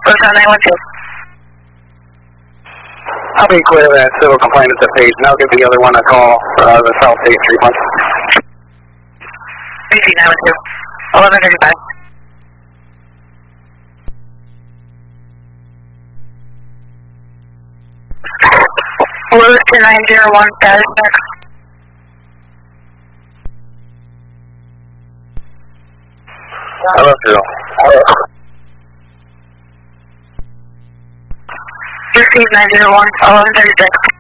What's on 912? I'll be clear that civil complaint at the page, and I'll give the other one a call, the South State Street one. PC 912. 1135. Blue 2901, status check. Hello, Phil. Receive 901, 1136.